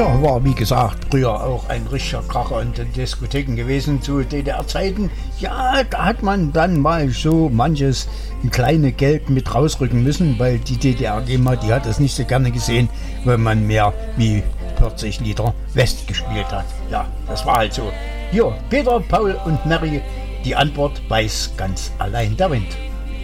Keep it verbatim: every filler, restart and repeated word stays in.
Tja, war wie gesagt früher auch ein richtiger Kracher in den Diskotheken gewesen zu D D R-Zeiten. Ja, da hat man dann mal so manches kleine Geld mit rausrücken müssen, weil die D D R-GEMA, die hat das nicht so gerne gesehen, weil man mehr wie vierzig Lieder West gespielt hat. Ja, das war halt so. Hier, Peter, Paul und Mary, die Antwort weiß ganz allein der Wind.